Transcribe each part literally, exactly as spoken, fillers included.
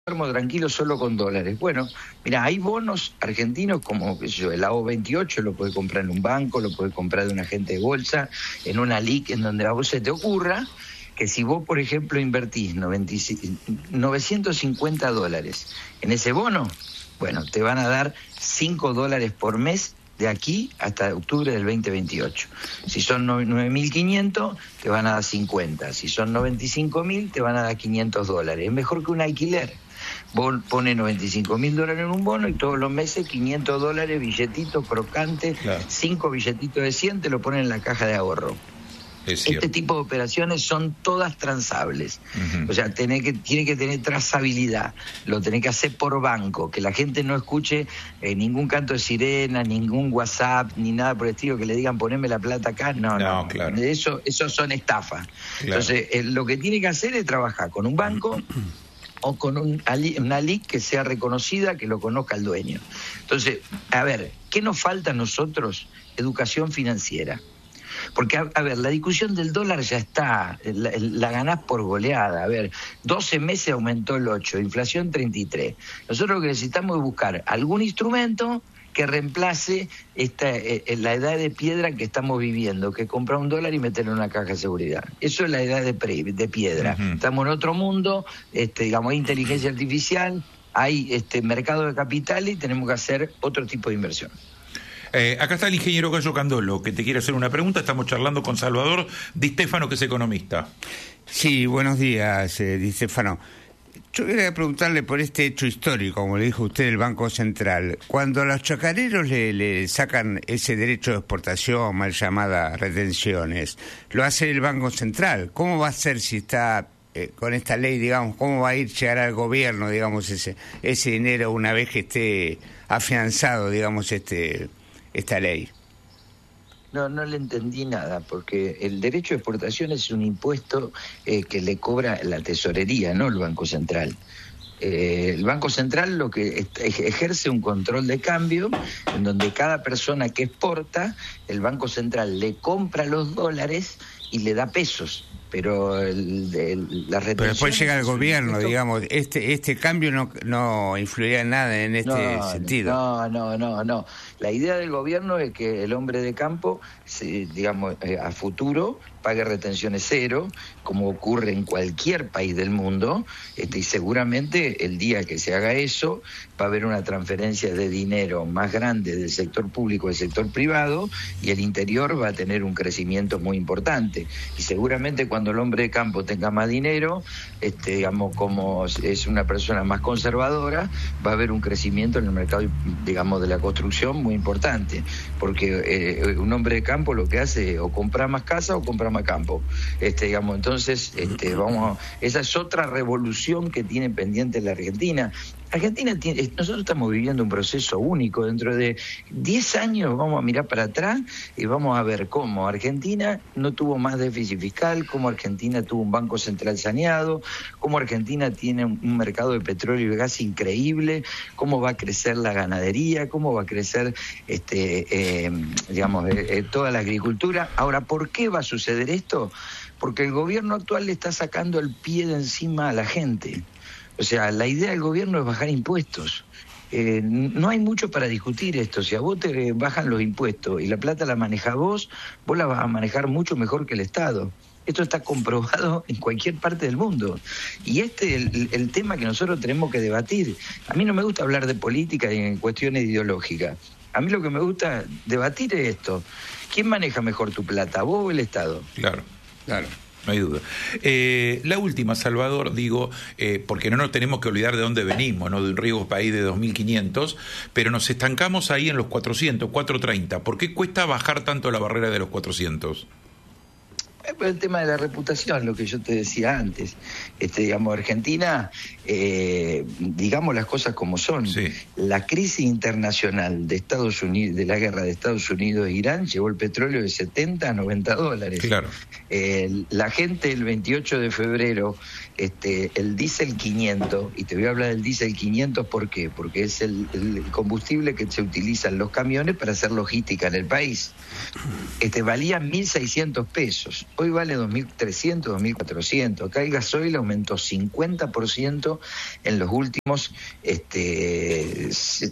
duermo tranquilo solo con dólares. Bueno, mira, hay bonos argentinos como qué sé yo, el A O veintiocho lo puede comprar en un banco, lo puede comprar de un agente de bolsa, en una L I C, en donde a vos se te ocurra, que si vos, por ejemplo, invertís novecientos cincuenta dólares en ese bono, bueno, te van a dar cinco dólares por mes de aquí hasta octubre del veinte veintiocho. Si son nueve mil quinientos, te van a dar cincuenta. Si son noventa y cinco mil, te van a dar quinientos dólares. Es mejor que un alquiler. Vos pones noventa y cinco mil dólares en un bono y todos los meses quinientos dólares, billetito crocante, claro. cinco billetitos de cien, te lo ponen en la caja de ahorro. Este tipo de operaciones son todas transables. Uh-huh. O sea, tenés que, tiene que tener trazabilidad. Lo tenés que hacer por banco, que la gente no escuche eh, ningún canto de sirena, ningún WhatsApp, ni nada por el estilo, que le digan poneme la plata acá. No, no, no claro. Eso, eso son estafas. Claro. Entonces, eh, lo que tiene que hacer es trabajar con un banco o con un, una L I C que sea reconocida, que lo conozca el dueño. Entonces, a ver, ¿qué nos falta a nosotros? Educación financiera. Porque, a, a ver, la discusión del dólar ya está, la, la ganás por goleada. A ver, doce meses aumentó el ocho, inflación treinta y tres. Nosotros lo que necesitamos es buscar algún instrumento que reemplace esta, eh, la edad de piedra que estamos viviendo, que comprar un dólar y meterlo en una caja de seguridad. Eso es la edad de, pre, de piedra. Uh-huh. Estamos en otro mundo, este, digamos, hay inteligencia artificial, hay este mercado de capitales y tenemos que hacer otro tipo de inversión. Eh, acá está el ingeniero Gallo Candolo, que te quiere hacer una pregunta. Estamos charlando con Salvador Di Stefano, que es economista. Sí, buenos días, eh, Di Stefano. Yo quería preguntarle por este hecho histórico, como le dijo usted, el Banco Central. Cuando a los chacareros le, le sacan ese derecho de exportación, mal llamada retenciones, lo hace el Banco Central. ¿Cómo va a ser si está eh, con esta ley, digamos, cómo va a ir llegar al gobierno, digamos, ese, ese dinero una vez que esté afianzado, digamos, este... esta ley? No, no le entendí nada, porque el derecho de exportación es un impuesto eh, que le cobra la tesorería, no el Banco Central. Eh, el Banco Central lo que ejerce un control de cambio, en donde cada persona que exporta, el Banco Central le compra los dólares y le da pesos. Pero el, el, la retención... Pero después llega el gobierno, esto... digamos, este este cambio no no influiría en nada en este no, sentido. No, no, no, no. La idea del gobierno es que el hombre de campo, se, digamos, eh, a futuro pague retenciones cero, como ocurre en cualquier país del mundo, este, y seguramente el día que se haga eso va a haber una transferencia de dinero más grande del sector público al sector privado y el interior va a tener un crecimiento muy importante. Y seguramente cuando el hombre de campo tenga más dinero, este, digamos, como es una persona más conservadora, va a haber un crecimiento en el mercado, digamos, de la construcción muy importante, porque eh, un hombre de campo lo que hace es o comprar más casa o comprar más campo, este, digamos, entonces, este, vamos, a, esa es otra revolución que tiene pendiente la Argentina. Argentina tiene, nosotros estamos viviendo un proceso único. Dentro de diez años vamos a mirar para atrás y vamos a ver cómo Argentina no tuvo más déficit fiscal, cómo Argentina tuvo un banco central saneado, cómo Argentina tiene un, un mercado de petróleo y gas increíble, cómo va a crecer la ganadería, cómo va a crecer este, eh, digamos, eh, eh, toda la agricultura. Ahora, ¿por qué va a suceder esto? Porque el gobierno actual le está sacando el pie de encima a la gente. O sea, la idea del gobierno es bajar impuestos. Eh, no hay mucho para discutir esto. Si a vos te bajan los impuestos y la plata la manejas vos, vos la vas a manejar mucho mejor que el Estado. Esto está comprobado en cualquier parte del mundo. Y este es el, el tema que nosotros tenemos que debatir. A mí no me gusta hablar de política y en cuestiones ideológicas. A mí lo que me gusta debatir es esto. ¿Quién maneja mejor tu plata, vos o el Estado? Claro, claro. No hay duda. Eh, la última, Salvador, digo, eh, porque no nos tenemos que olvidar de dónde venimos, ¿no? De un riesgo país de dos mil quinientos, pero nos estancamos ahí en los cuatrocientos, cuatrocientos treinta. ¿Por qué cuesta bajar tanto la barrera de los cuatrocientos? El tema de la reputación, lo que yo te decía antes, este, digamos, Argentina, eh, digamos las cosas como son. Sí. La crisis internacional de Estados Unidos, de la guerra de Estados Unidos e Irán, llevó el petróleo de setenta a noventa dólares. Claro. Eh, la gente el veintiocho de febrero, este, el diésel quinientos, y te voy a hablar del diésel quinientos, ¿por qué? Porque es el, el combustible que se utiliza en los camiones para hacer logística en el país. Este, valía mil seiscientos pesos. Hoy vale dos mil trescientos, dos mil cuatrocientos. Acá el gasoil aumentó cincuenta por ciento en los últimos este,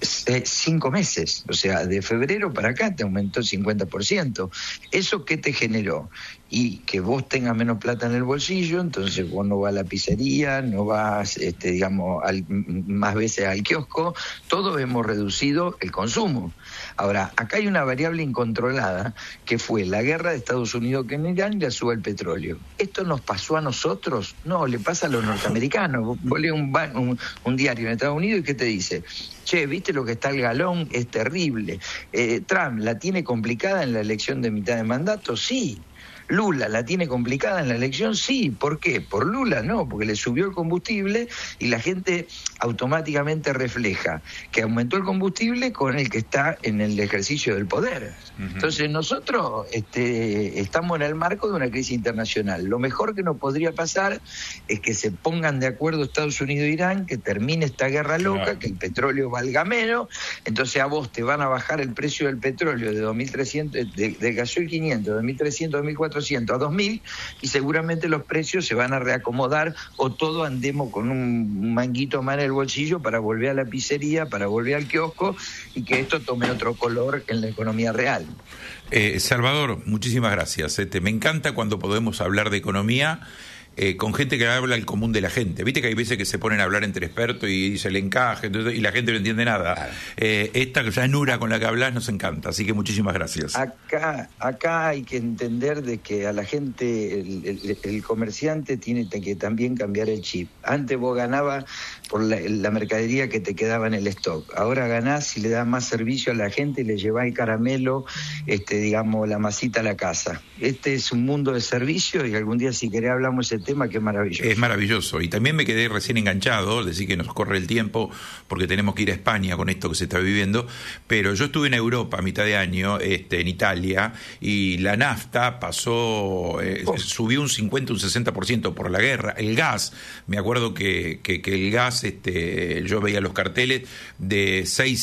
cinco meses. O sea, de febrero para acá te aumentó el cincuenta por ciento. ¿Eso qué te generó? Y que vos tengas menos plata en el bolsillo, entonces vos no vas a la pizzería, no vas, este, digamos, al, más veces al kiosco, todos hemos reducido el consumo. Ahora, acá hay una variable incontrolada, que fue la guerra de Estados Unidos con Irán y la suba del petróleo. ¿Esto nos pasó a nosotros? No, le pasa a los norteamericanos. Vos, vos lees un, un, un diario en Estados Unidos y ¿qué te dice? Che, ¿viste lo que está el galón? Es terrible. Eh, Trump, ¿la tiene complicada en la elección de mitad de mandato? Sí. ¿Lula la tiene complicada en la elección? Sí. ¿Por qué? Por Lula no, porque le subió el combustible y la gente automáticamente refleja que aumentó el combustible con el que está en el ejercicio del poder. Uh-huh. Entonces nosotros este, estamos en el marco de una crisis internacional. Lo mejor que nos podría pasar es que se pongan de acuerdo Estados Unidos e Irán, que termine esta guerra loca, claro, que el petróleo valga menos, entonces a vos te van a bajar el precio del petróleo de dos mil trescientos, de, de gasoil quinientos, de dos mil trescientos, dos mil cuatrocientos a dos mil, y seguramente los precios se van a reacomodar o todos andemos con un manguito más en el bolsillo para volver a la pizzería, para volver al kiosco y que esto tome otro color en la economía real. Eh, Salvador, muchísimas gracias. Este, me encanta cuando podemos hablar de economía Eh, con gente que habla el común de la gente. Viste que hay veces que se ponen a hablar entre expertos y dice el encaje, entonces, y la gente no entiende nada. Claro. Eh, esta llanura con la que hablas nos encanta, así que muchísimas gracias. Acá, acá hay que entender de que a la gente, el, el, el comerciante tiene que también cambiar el chip. Antes vos ganabas por la, la mercadería que te quedaba en el stock. Ahora ganás y le das más servicio a la gente y le llevás el caramelo, este, digamos, la masita a la casa. Este es un mundo de servicio y algún día si querés hablamos de ese tema que es maravilloso. Es maravilloso. Y también me quedé recién enganchado, decir que nos corre el tiempo porque tenemos que ir a España con esto que se está viviendo, pero yo estuve en Europa a mitad de año, este, en Italia, y la nafta pasó, eh, oh. subió un cincuenta, un sesenta por ciento por la guerra. El gas, me acuerdo que, que, que el gas, este, yo veía los carteles de seis,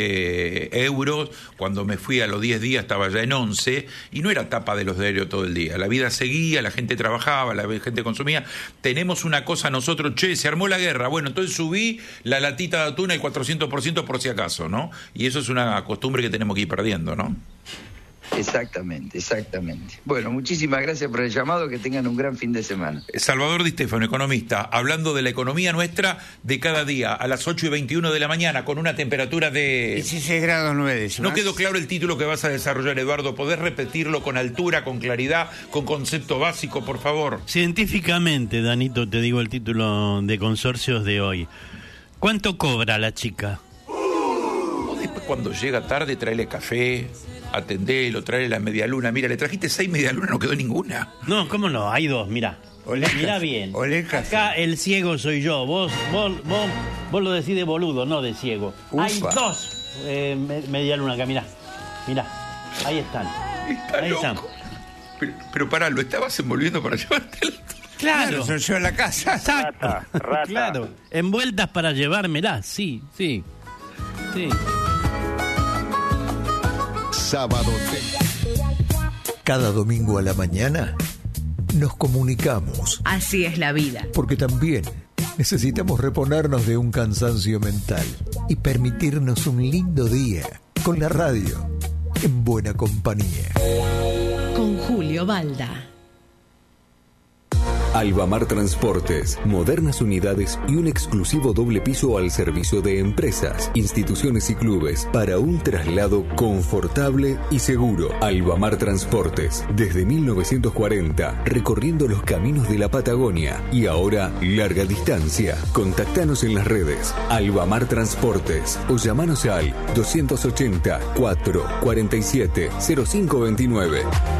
siete euros, cuando me fui a los diez días estaba ya en once, y no era tapa de los diarios todo el día. La vida seguía, la gente trabajaba, la gente consumía. Tenemos una cosa nosotros, che, se armó la guerra, bueno, entonces subí la latita de atún al cuatrocientos por ciento por si acaso, ¿no? Y eso es una costumbre que tenemos que ir perdiendo, ¿no? Exactamente, exactamente. Bueno, muchísimas gracias por el llamado, que tengan un gran fin de semana. Salvador Di Stefano, economista, hablando de la economía nuestra de cada día, a las ocho y veintiuno de la mañana, con una temperatura de... dieciséis grados nueve décimas. No quedó claro el título que vas a desarrollar, Eduardo. ¿Podés repetirlo con altura, con claridad, con concepto básico, por favor? Científicamente, Danito, te digo el título de Consorcios de hoy. ¿Cuánto cobra la chica? O después, cuando llega tarde, tráele café, atendelo, tráele la media luna. Mira, le trajiste seis media luna, no quedó ninguna. No, ¿cómo no? Hay dos, mira. Mira bien. Acá el ciego soy yo. Vos, vos, vos, vos lo decís de boludo, no de ciego. Ufa. Hay dos eh, media luna acá, mirá. Mirá, ahí están. Está ahí loco. están. Pero, pero pará, ¿lo estabas envolviendo para llevártelo? Claro. Se lo lleva a la casa. Exacto. Rata, rata. Claro. Envueltas para llevármela, sí, sí. Sí. Sábado. Cada domingo a la mañana nos comunicamos. Así es la vida. Porque también necesitamos reponernos de un cansancio mental y permitirnos un lindo día con la radio en buena compañía. Con Julio Balda. Albamar Transportes, modernas unidades y un exclusivo doble piso al servicio de empresas, instituciones y clubes para un traslado confortable y seguro. Albamar Transportes, desde mil novecientos cuarenta, recorriendo los caminos de la Patagonia y ahora larga distancia. Contactanos en las redes Albamar Transportes o llamanos al doscientos ochenta, cuatro cuarenta y siete, cero cinco veintinueve.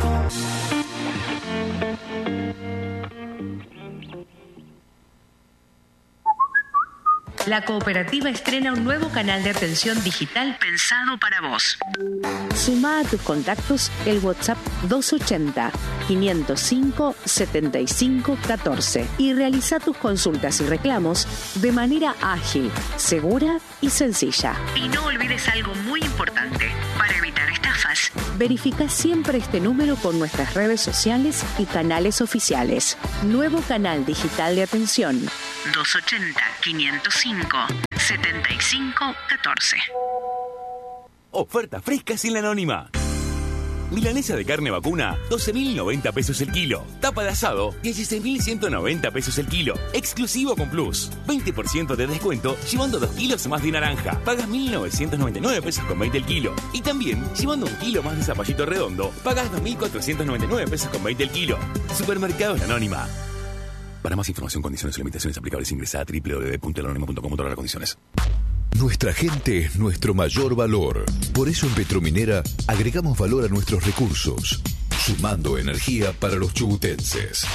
La cooperativa estrena un nuevo canal de atención digital pensado para vos. Sumá a tus contactos el WhatsApp doscientos ochenta, quinientos cinco, setenta y cinco, catorce y realiza tus consultas y reclamos de manera ágil, segura y sencilla. Y no olvides algo muy importante para evitar estafas. Verifica siempre este número con nuestras redes sociales y canales oficiales. Nuevo canal digital de atención. dos ochenta, quinientos cinco, setenta y cinco catorce. Oferta fresca sin la anónima. Milanesa de carne vacuna, doce mil noventa pesos el kilo. Tapa de asado, dieciséis mil ciento noventa pesos el kilo. Exclusivo con Plus. veinte por ciento de descuento llevando dos kilos más de naranja. Pagas mil novecientos noventa y nueve pesos con veinte el kilo. Y también, llevando un kilo más de zapallito redondo, pagas dos mil cuatrocientos noventa y nueve pesos con veinte el kilo. Supermercados La Anónima. Para más información, condiciones y limitaciones aplicables, ingresa a doble u doble u doble u punto el anónimo punto com. Todas las condiciones. Nuestra gente es nuestro mayor valor. Por eso en Petrominera agregamos valor a nuestros recursos, sumando energía para los chubutenses.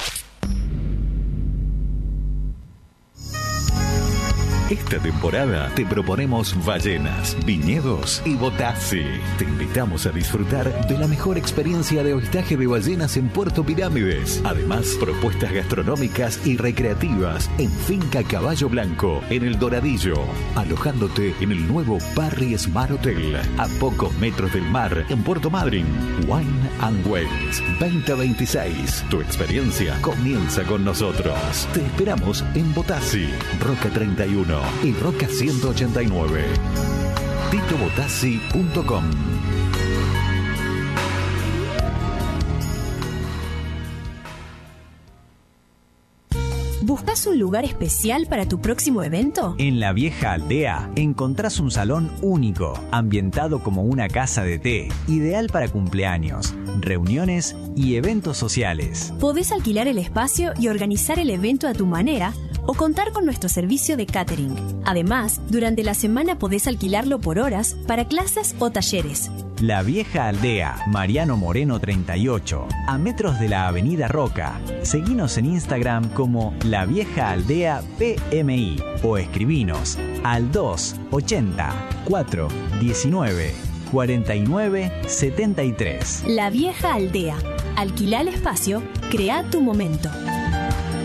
Esta temporada te proponemos ballenas, viñedos y Botassi. Te invitamos a disfrutar de la mejor experiencia de avistaje de ballenas en Puerto Pirámides. Además, propuestas gastronómicas y recreativas en Finca Caballo Blanco, en El Doradillo. Alojándote en el nuevo Parry Smart Hotel, a pocos metros del mar, en Puerto Madryn. Wine and Wells veinte veintiséis. Tu experiencia comienza con nosotros. Te esperamos en Botassi, Roca treinta y uno y Roca ciento ochenta y nueve. tito botassi punto com. ¿Buscas un lugar especial para tu próximo evento? En La Vieja Aldea encontrás un salón único, ambientado como una casa de té, ideal para cumpleaños, reuniones y eventos sociales. Podés alquilar el espacio y organizar el evento a tu manera o contar con nuestro servicio de catering. Además, durante la semana podés alquilarlo por horas para clases o talleres. La Vieja Aldea, Mariano Moreno treinta y ocho, a metros de la Avenida Roca. Seguinos en Instagram como La Vieja Aldea P M I o escribinos al dos ochenta, cuatro diecinueve, cuarenta y nueve, setenta y tres. La Vieja Aldea. Alquilá el espacio, crea tu momento.